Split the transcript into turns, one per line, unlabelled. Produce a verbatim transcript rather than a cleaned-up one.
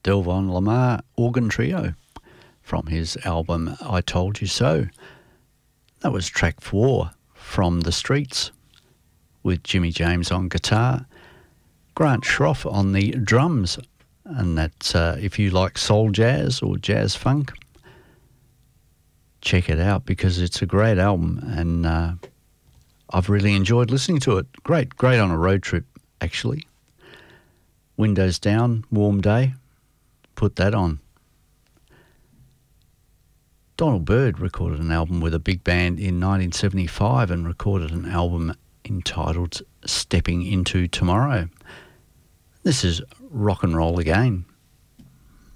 Delvon Lamar Organ Trio from his album I Told You So. That was track four, From the Streets, with Jimmy James on guitar, Grant Schroff on the drums, and that's uh, if you like soul jazz or jazz funk, check it out because it's a great album, and uh, I've really enjoyed listening to it. Great, great on a road trip, actually. Windows down, warm day, put that on. Donald Byrd recorded an album with a big band in nineteen seventy-five and recorded an album entitled Stepping Into Tomorrow. This is Rock and Roll Again.